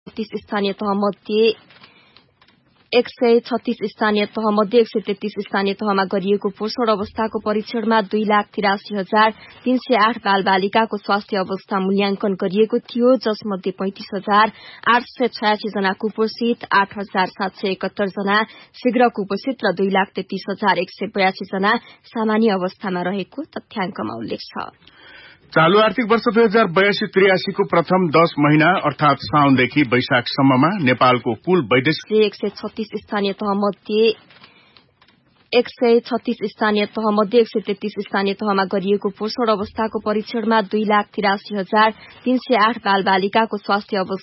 30 स्थानीय तह मध्ये 136 स्थानीय तह मध्ये 133 स्थानीय तहमा गरिएको पोषण अवस्थाको परीक्षणमा 2,83,308 बालबालिकाको स्वास्थ्य अवस्था मूल्याङ्कन गरिएको थियो, जसमध्ये 35,886 जना कुपोषित, 8,771 जना शीघ्र कुपोषित र 2,33,182 जना सामान्य अवस्थामा रहेको तथ्याङ्कमा उल्लेख छ। चालू आर्थिक वर्ष 2082-83 को प्रथम 10 महिना अर्थात साउनदेखि वैशाखसम्ममा नेपालको कुल वैदेशिक 136 स्थानीय तह मध्ये 136 स्थानीय तह मध्ये 133 स्थानीय तहमा गरिएको पोषण अवस्थाको परीक्षणमा 2,83,308 बालबालिकाको स्वास्थ्य अवस्था